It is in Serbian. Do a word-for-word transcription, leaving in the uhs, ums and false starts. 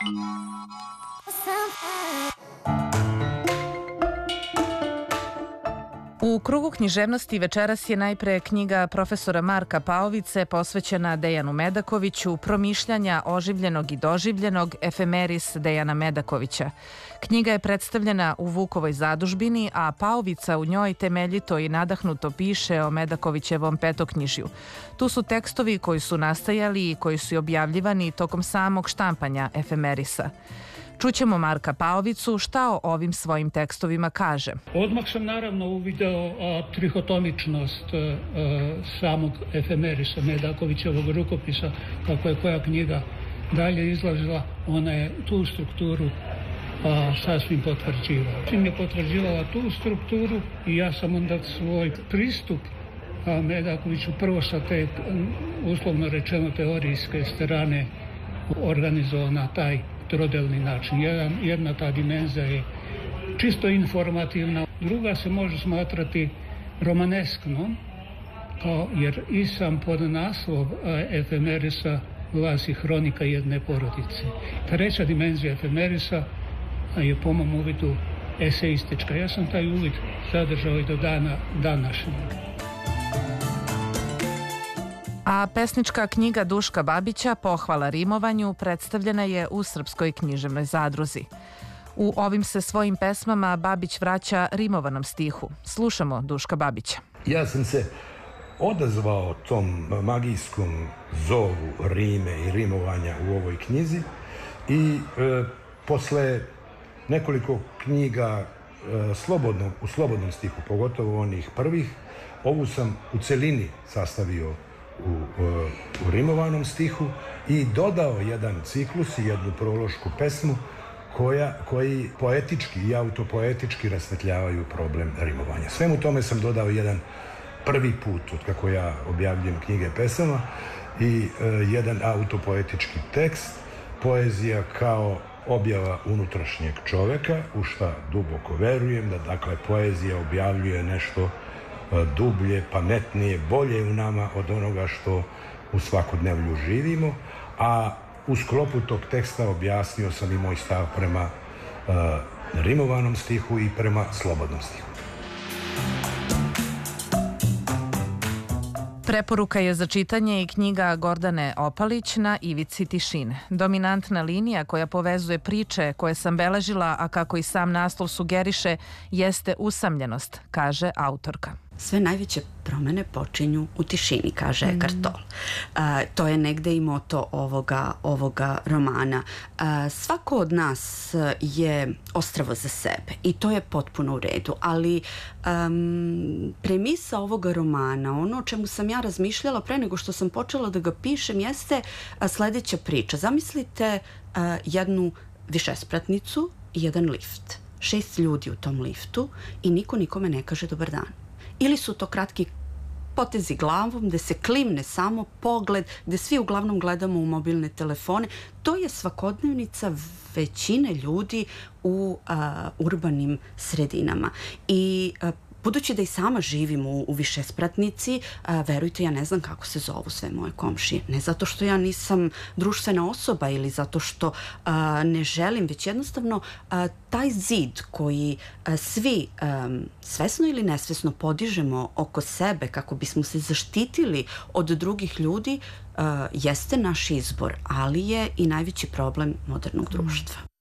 U krugu književnosti večeras je najpre knjiga profesora Marka Paovice posvećena Dejanu Medakoviću, Promišljanja oživljenog i doživljenog, Efemeris Dejana Medakovića. Knjiga je predstavljena u Vukovoj zadužbini, a Paovica u njoj temeljito i nadahnuto piše o Medakovićevom petoknjižju. Tu su tekstovi koji su nastajali i koji su objavljivani tokom samog štampanja Efemerisa. Čućemo Marka Paovicu šta o ovim svojim tekstovima kaže. Odmah sam naravno uvideo trihotomičnost samog Efemerisa, Medakovićevog rukopisa, kako je koja knjiga dalje izlazila, ona je tu strukturu a, sasvim potvrđivala. Čim je potvrđivala tu strukturu i ja sam onda svoj pristup a, Medakoviću prvo sa te, uslovno rečeno, teorijske strane organizovao na taj trodelni način. Jedan, jedna ta dimenzija je čisto informativna, druga se može smatrati romanesknom, kao, jer i sam podnaslov Efemerisa glasi Hronika jedne porodice. Treća dimenzija Efemerisa je po mom uvidu eseistička. Ja sam taj uvid zadržao i do dana današnjeg. A pesnička knjiga Duška Babića Pohvala rimovanju predstavljena je u Srpskoj književnoj zadruzi. U ovim se svojim pesmama Babić vraća rimovanom stihu. Slušamo Duška Babića. Ja sam se odazvao tom magijskom zovu rime i rimovanja u ovoj knjizi i e, posle nekoliko knjiga e, slobodno, u slobodnom stihu, pogotovo onih prvih, ovu sam u celini sastavio U, u rimovanom stihu i dodao jedan ciklus i jednu prološku pesmu koja, koji poetički i autopoetički rasvetljavaju problem rimovanja. Svemu tome sam dodao jedan prvi put od kako ja objavljujem knjige pesama i e, jedan autopoetički tekst, poezija kao objava unutrašnjeg čoveka, u šta duboko verujem, da dakle poezija objavljuje nešto dublje, pametnije, bolje u nama od onoga što u svakodnevlju živimo, a u sklopu tog teksta objasnio sam i moj stav prema uh, rimovanom stihu i prema slobodnom stihu. Preporuka je za čitanje i knjiga Gordane Opalić Na ivici tišine. Dominantna linija koja povezuje priče koje sam beležila, a kako i sam naslov sugeriše, jeste usamljenost, kaže autorka. Sve najveće promene počinju u tišini, kaže mm. Eckhart Tolle. A, to je negde i moto ovoga, ovoga romana. A, svako od nas je ostrvo za sebe i to je potpuno u redu, ali um, premisa ovoga romana, ono o čemu sam ja razmišljala pre nego što sam počela da ga pišem, jeste a, sledeća priča. Zamislite a, jednu višespratnicu i jedan lift. Šest ljudi u tom liftu i niko nikome ne kaže dobar dan. Ili su to kratki potezi glavom, gde se klimne samo pogled, gde svi uglavnom gledamo u mobilne telefone. To je svakodnevnica većine ljudi u a, urbanim sredinama. I a, budući da i sama živim u, u višespratnici, a, verujte, ja ne znam kako se zovu sve moje komšije. Ne zato što ja nisam društvena osoba ili zato što a, ne želim, već jednostavno a, taj zid koji a, svi a, svesno ili nesvesno podižemo oko sebe kako bismo se zaštitili od drugih ljudi, a, jeste naš izbor, ali je i najveći problem modernog društva.